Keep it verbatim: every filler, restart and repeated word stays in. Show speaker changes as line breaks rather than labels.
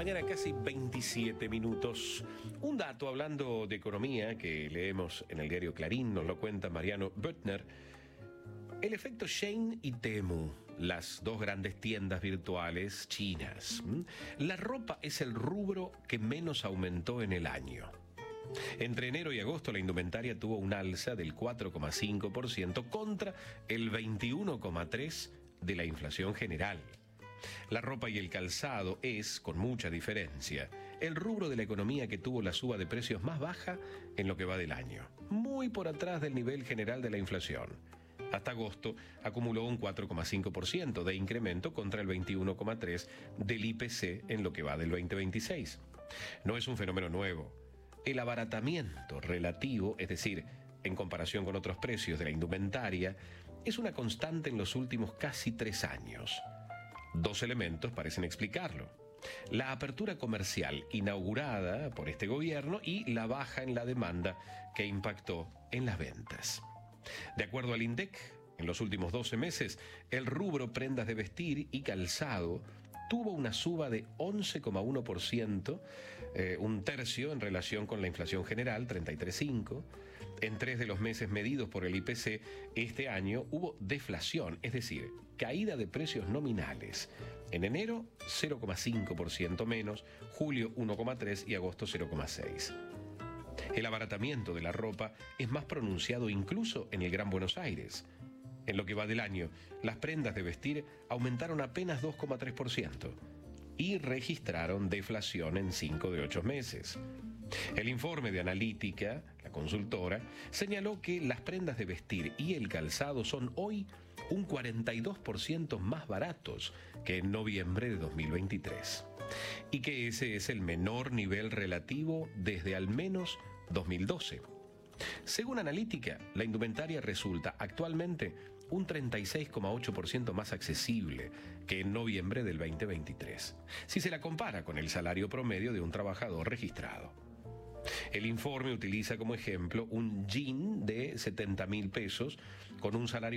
mañana, casi veintisiete minutos. Un dato hablando de economía que leemos en el diario Clarín, nos lo cuenta Mariano Büttner. El efecto Shein y Temu, las dos grandes tiendas virtuales chinas. La ropa es el rubro que menos aumentó en el año. Entre enero y agosto la indumentaria tuvo un alza del cuatro coma cinco por ciento contra el veintiuno coma tres por ciento de la inflación general. La ropa y el calzado es, con mucha diferencia, el rubro de la economía que tuvo la suba de precios más baja en lo que va del año, muy por atrás del nivel general de la inflación. Hasta agosto acumuló un cuatro coma cinco por ciento de incremento contra el veintiuno coma tres por ciento del I P C en lo que va del veinte veintiséis. No es un fenómeno nuevo. El abaratamiento relativo, es decir, en comparación con otros precios de la indumentaria, es una constante en los últimos casi tres años. Dos elementos parecen explicarlo: la apertura comercial inaugurada por este gobierno y la baja en la demanda que impactó en las ventas. De acuerdo al INDEC, en los últimos doce meses, el rubro prendas de vestir y calzado tuvo una suba de once coma uno por ciento, eh, un tercio en relación con la inflación general, treinta y tres coma cinco por ciento. En tres de los meses medidos por el I P C, este año hubo deflación, es decir, caída de precios nominales. En enero, cero coma cinco por ciento menos, julio uno coma tres por ciento y agosto cero coma seis por ciento. El abaratamiento de la ropa es más pronunciado incluso en el Gran Buenos Aires. En lo que va del año, las prendas de vestir aumentaron apenas dos coma tres por ciento y registraron deflación en cinco de ocho meses. El informe de Analítica, la consultora, señaló que las prendas de vestir y el calzado son hoy un cuarenta y dos por ciento más baratos que en noviembre de dos mil veintitrés y que ese es el menor nivel relativo desde al menos dos mil doce. Según Analítica, la indumentaria resulta actualmente un treinta y seis coma ocho por ciento más accesible que en noviembre del veinte veintitrés, si se la compara con el salario promedio de un trabajador registrado. El informe utiliza como ejemplo un jean de setenta mil pesos con un salario